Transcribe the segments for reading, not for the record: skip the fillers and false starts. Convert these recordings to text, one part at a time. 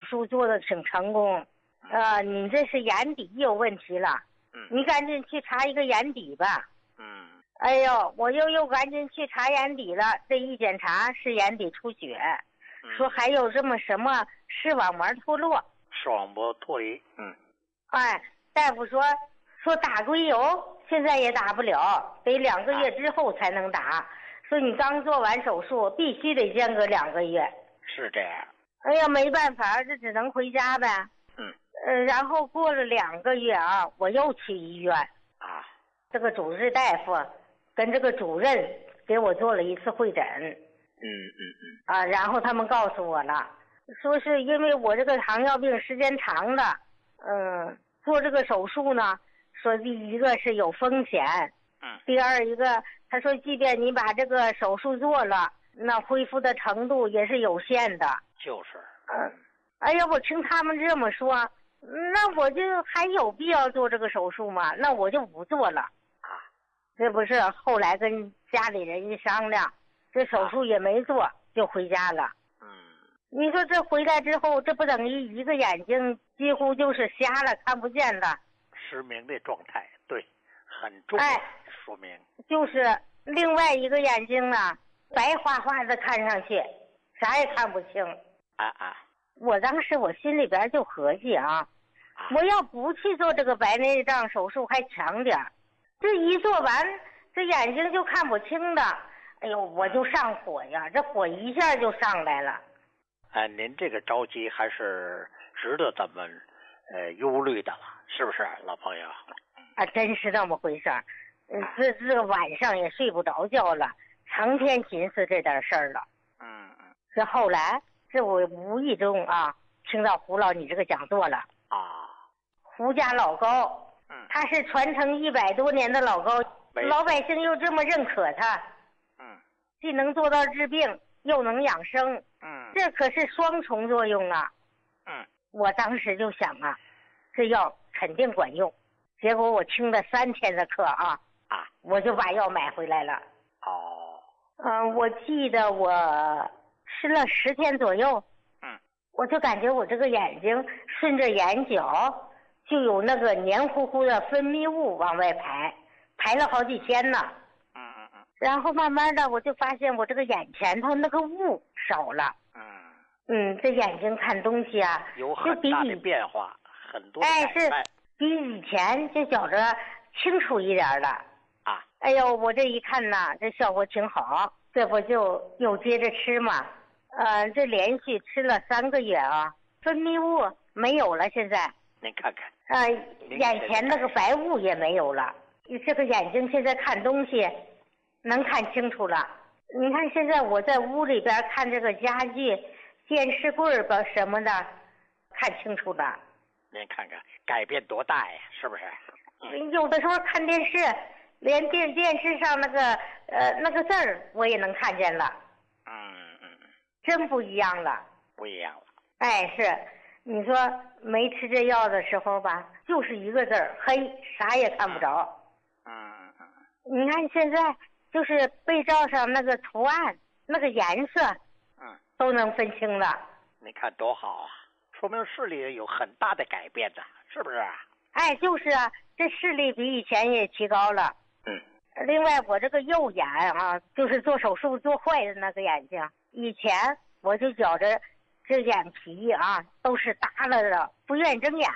术做的挺成功，你这是眼底有问题了，你赶紧去查一个眼底吧。哎呦，我又赶紧去查眼底了，这一检查是眼底出血，说还有这么什么视网膜脱落。 视网膜脱离， 哎，大夫说打硅油，现在也打不了，得2个月之后才能打。说你刚做完手术，必须得间隔2个月。 是这样。 哎呀，没办法，这只能回家呗。然后过了2个月啊，我又去医院啊， 这个主治大夫跟这个主任给我做了一次会诊。然后他们告诉我了，说是因为我这个糖尿病时间长了，做这个手术呢，说第一个是有风险，第二一个他说即便你把这个手术做了，那恢复的程度也是有限的。 就是。 哎呀，我听他们这么说，那我就还有必要做这个手术吗？那我就不做了。这不是后来跟家里人一商量，这手术也没做，就回家了。你说这回来之后，这不等于一个眼睛几乎就是瞎了，看不见了， 失明的状态，对，很重要。说明就是另外一个眼睛呢，白花花的看上去，啥也看不清。我当时我心里边就合计我要不去做这个白内障手术还强点，这一做完，这眼睛就看不清的。哎呦，我就上火呀，这火一下就上来了。 您这个着急还是值得咱们忧虑的了，是不是老朋友？ 真是那么回事儿。这个晚上也睡不着觉了，成天寻思这点事儿了。这后来这我无意中听到胡老你这个讲座了。胡家老高，他是传承100多年的老高，老百姓又这么认可他，既能做到治病，又能养生，这可是双重作用啊。我当时就想这药肯定管用。结果我听了3天的课我就把药买回来了。我记得我吃了10天左右，我就感觉我这个眼睛顺着眼角就有那个黏糊糊的分泌物往外排了好几天呢。然后慢慢的我就发现我这个眼前头那个雾少了。这眼睛看东西有很大的变化，很多的改善。 是比以前就觉着清楚一点了。哎呦，我这一看这效果挺好，这不就又接着吃嘛。这连续吃了3个月分泌物没有了，现在您看看眼前那个白雾也没有了，这个眼睛现在看东西能看清楚了。你看现在我在屋里边看这个家具电视柜吧什么的看清楚了。 您看看改变多大呀，是不是？ 有的时候看电视连电视上那个字儿我也能看见了。真不一样了。 不一样了。 是你说没吃这药的时候吧，就是一个字儿黑，啥也看不着。你看现在就是被罩上那个图案那个颜色都能分清了。 你看多好说明视力有很大的改变的，是不是？ 就是这视力比以前也提高了。另外我这个右眼就是做手术做坏的那个眼睛，以前我就觉着这眼皮都是耷拉的，不愿意睁眼。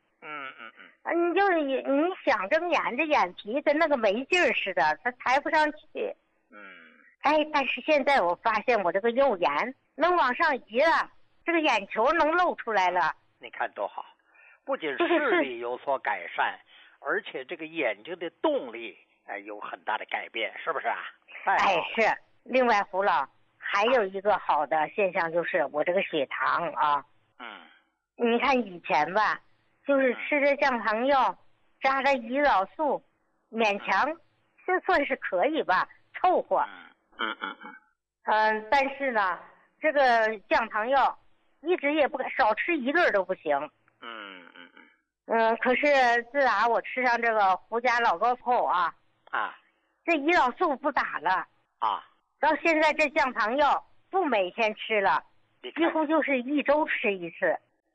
你想睁眼，这眼皮跟那个没劲儿似的，它抬不上去。但是现在我发现我这个右眼能往上移了，这个眼球能露出来了。 你看多好，不仅视力有所改善，而且这个眼睛的动力有很大的改变，是不是是。另外胡老还有一个好的现象，就是我这个血糖你看以前吧，就是吃着降糖药扎着胰岛素，勉强这算是可以吧，凑合。但是呢这个降糖药一直也不敢少吃1顿都不行。可是自打我吃上这个胡家老高后这胰岛素不打了到现在这降糖药不每天吃了，几乎就是1周吃1次。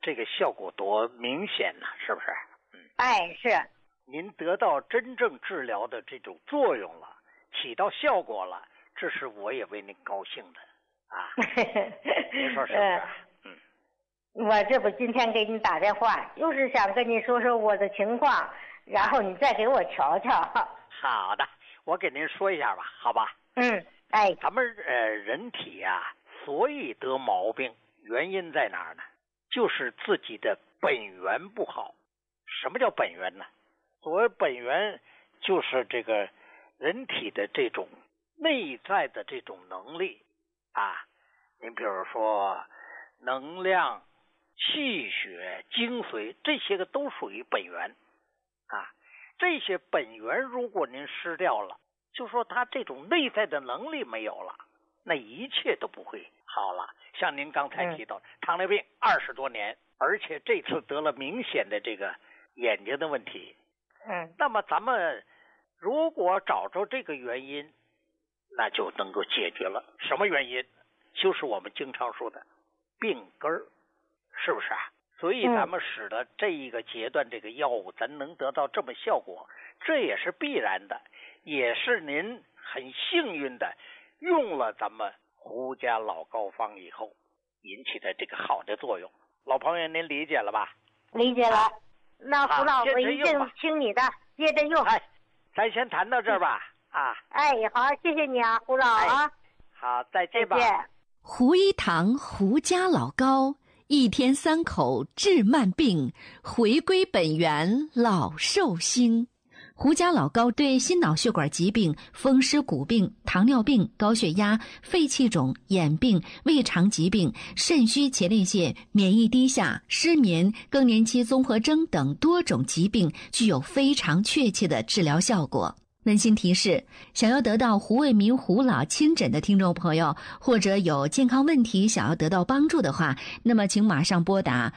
这个效果多明显呢，是不是？ 是。 您得到真正治疗的这种作用了，起到效果了，这是我也为您高兴的啊。你说是不是？ 我这不今天给你打电话，就是想跟你说说我的情况，然后你再给我瞧瞧。 好的，我给您说一下吧，好吧？咱们人体啊，所以得毛病，原因在哪儿呢？就是自己的本源不好。什么叫本源呢？所谓本源，就是这个人体的这种内在的这种能力啊。您比如说能量、气血、精髓，这些个都属于本源啊。这些本源如果您失掉了，就说他这种内在的能力没有了，那一切都不会好了。像您刚才提到糖尿病20多年，而且这次得了明显的这个眼睛的问题。那么咱们如果找着这个原因，那就能够解决了。什么原因？就是我们经常说的病根儿，是不是啊？所以咱们使得这一个阶段这个药物咱能得到这么效果，这也是必然的，也是您很幸运的用了咱们胡家老膏方以后引起的这个好的作用。老朋友您理解了吧？ 理解了。那胡老我一定听你的，接着用。 咱先谈到这儿吧。 好，谢谢你啊，胡老啊。 好，再见吧。 胡一堂胡家老膏，1天3口治慢病，回归本源老寿星。胡家老膏对心脑血管疾病、风湿骨病、糖尿病、高血压、肺气肿、眼病、胃肠疾病、肾虚前列腺、免疫低下、失眠、更年期综合征等多种疾病具有非常确切的治疗效果。温馨提示，想要得到胡卫民胡老亲诊的听众朋友，或者有健康问题想要得到帮助的话，那么请马上拨打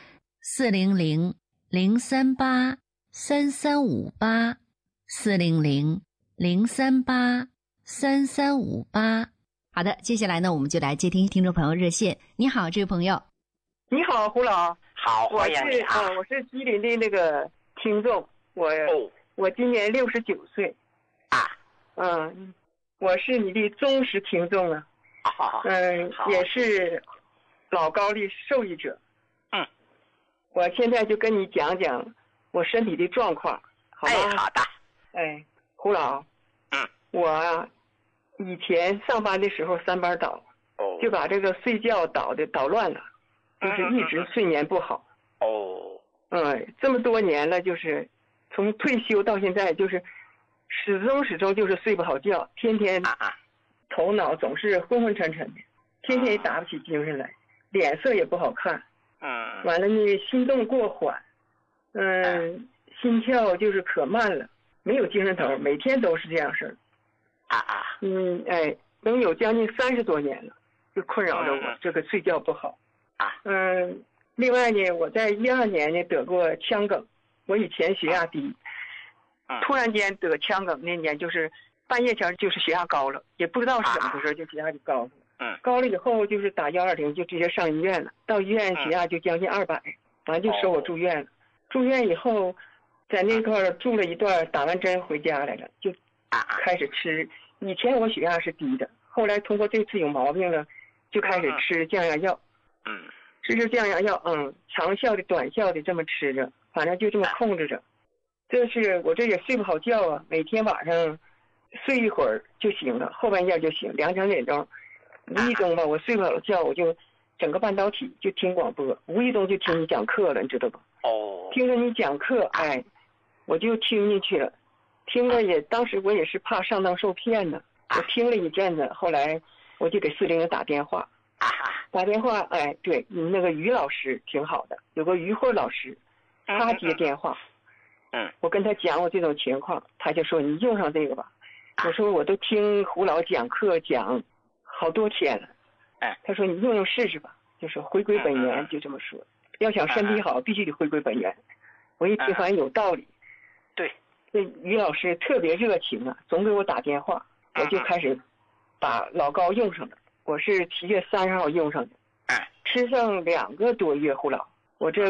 400-038-3358 400-038-3358。好的，接下来呢，我们就来接听听众朋友热线。你好，这位朋友。 你好，胡老。 好，欢迎你啊。 我是吉林的那个听众，我今年69岁。我是你的忠实听众啊。也是老膏的受益者。我现在就跟你讲讲我身体的状况，好吗？ 好的。 胡老，我以前上班的时候3班倒，就把这个睡觉捣乱了，就是一直睡眠不好。这么多年了，就是从退休到现在，就是始终就是睡不好觉，天天头脑总是昏昏沉沉的，天天也打不起精神来，脸色也不好看。完了呢，心动过缓，心跳就是可慢了，没有精神头，每天都是这样事儿。能有将近30多年了，就困扰着我这个睡觉不好。另外呢，我在12年呢得过腔梗，我以前血压低，突然间得腔梗那年就是半夜前就是血压高了，也不知道是怎么回事，就血压就高了。高了以后就是打120就直接上医院了，到医院血压就将近200，完就收我住院了。住院以后在那块住了一段，打完针回家来了，就开始吃。以前我血压是低的，后来通过这次有毛病了，就开始吃降压药。吃降压药，长效的短效的这么吃着，反正就这么控制着。这是我这也睡不好觉啊，每天晚上睡一会儿就行了，后半夜就行，2、3点钟，无意中吧，我睡不好觉，我就整个半导体就听广播，无意中就听你讲课了，你知道吧？听着你讲课，我就听进去了，听了也，当时我也是怕上当受骗呢，我听了一阵子，后来我就给400打电话。对，你那个于老师挺好的，有个于慧老师，他接电话。我跟他讲我这种情况，他就说你用上这个吧。我说我都听胡老讲课讲好多天了。他说你用试试吧，就是回归本源，就这么说。要想身体好，必须得回归本源。我一听反正有道理。 对， 这于老师特别热情啊，总给我打电话，我就开始把老膏用上了。我是7月30号用上的，吃上2个多月，胡老，我这